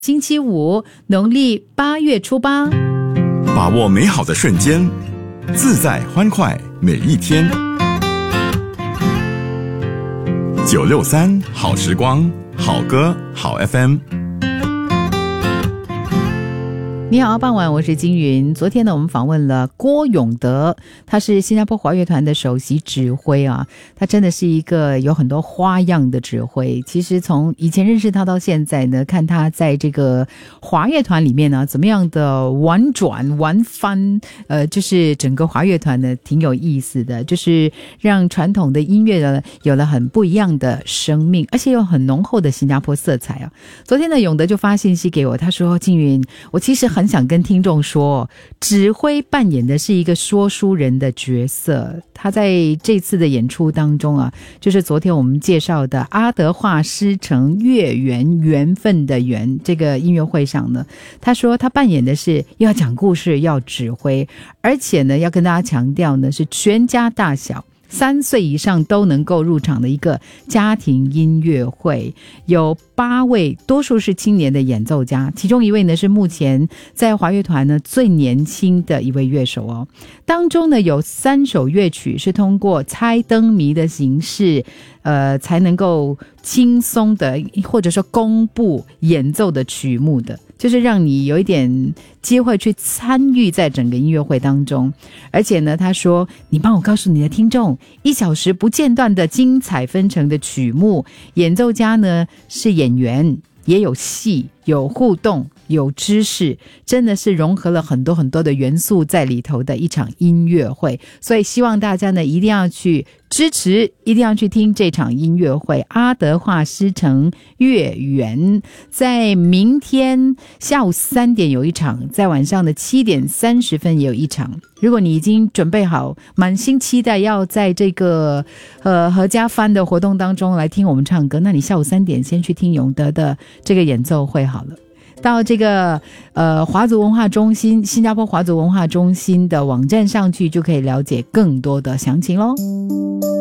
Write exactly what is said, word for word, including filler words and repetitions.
星期五，农历八月初八， 把握美好的瞬间，自在欢快每一天。九六三好时光，好歌好 F M。 你好，傍晚，我是金云。昨天呢，我们访问了郭永德，他是新加坡华乐团的首席指挥啊，他真的是一个有很多花样的指挥。其实从以前认识他到现在呢，看他在这个华乐团里面呢，怎么样的玩转玩翻，呃，就是整个华乐团呢挺有意思的，就是让传统的音乐呢有了很不一样的生命，而且有很浓厚的新加坡色彩啊。昨天呢，永德就发信息给我，他说：“金云，我其实很。”很想跟听众说，指挥扮演的是一个说书人的角色。他在这次的演出当中啊，就是昨天我们介绍的阿德华诗城月圆缘分的缘这个音乐会上呢，他说他扮演的是要讲故事，要指挥，而且呢要跟大家强调呢是全家大小三岁以上都能够入场的一个家庭音乐会，有八位，多数是青年的演奏家，其中一位呢是目前在华乐团呢最年轻的一位乐手哦。当中呢有三首乐曲是通过猜灯谜的形式，呃，才能够轻松的或者说公布演奏的曲目的，就是让你有一点机会去参与在整个音乐会当中。而且呢，他说你帮我告诉你的听众，一小时不间断的精彩纷呈的曲目，演奏家呢是演员，也有戏，有互动，有知识，真的是融合了很多很多的元素在里头的一场音乐会。所以希望大家呢一定要去支持，一定要去听这场音乐会，阿德华诗城月圆，在明天下午三点有一场，在晚上的七点三十分也有一场。如果你已经准备好，满心期待要在这个呃合家欢的活动当中来听我们唱歌，那你下午三点先去听永德的这个演奏会好了。到这个呃华族文化中心，新加坡华族文化中心的网站上去，就可以了解更多的详情咯。